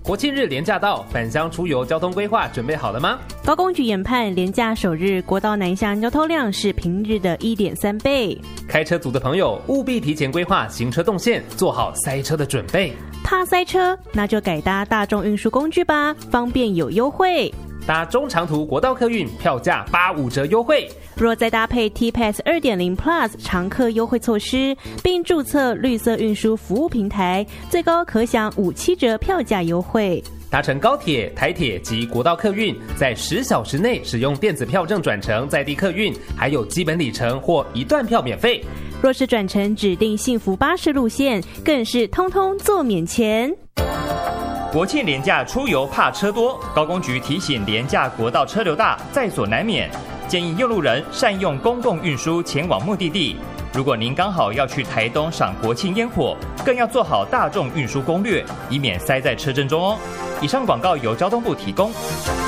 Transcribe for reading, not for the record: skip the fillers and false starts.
国庆日连假到，返乡出游交通规划准备好了吗？ 高公局研判，连假首日国道南向交通量是平日的 1.3 倍。 开车族的朋友务必提前规划行车动线，做好塞车的准备。 怕塞车，那就改搭大众运输工具吧，方便有优惠。 搭中长途国道客运，票价85折优惠。 若再搭配 T-Pass 2.0 Plus 常客优惠措施，并注册绿色运输服务平台，最高可享5-7折票价优惠。 搭乘高铁、台铁及国道客运，在10小时内使用电子票证转乘在地客运，还有基本里程或一段票免费。 若是转乘指定幸福巴士路线，更是通通做免钱。 国庆连假出游怕车多，高公局提醒连假国道车流大，在所难免，建议用路人善用公共运输前往目的地。如果您刚好要去台东赏国庆烟火，更要做好大众运输攻略，以免塞在车阵中哦。以上广告由交通部提供。